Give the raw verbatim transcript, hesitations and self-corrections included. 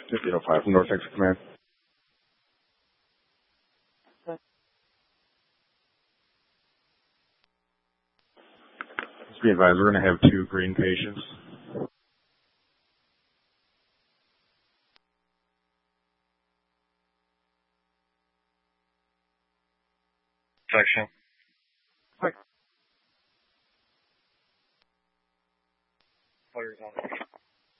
fifty oh five from North Texas Command. Just be advised, we're going to have two green patients. Section. Hi. Players on.